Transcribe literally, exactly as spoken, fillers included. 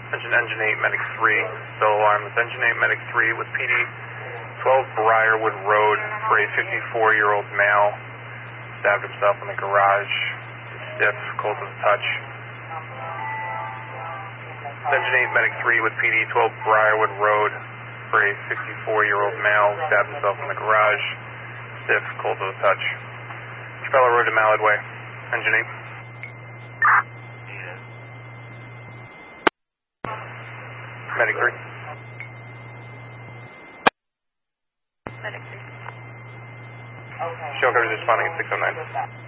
Engine Engine eight, Medic three, still alarm. It's Engine eight, Medic three with P D twelve Briarwood Road for a fifty-four-year-old male. Stabbed himself in the garage. Stiff, cold to the touch. Engine eight, Medic three with P D twelve Briarwood Road for a fifty-four-year-old male. Stabbed himself in the garage. Stiff, cold to the touch. Trapelo Road to Mallard Way. Engine eight. Medic three. Medic three. Show coverage responding at six oh nine.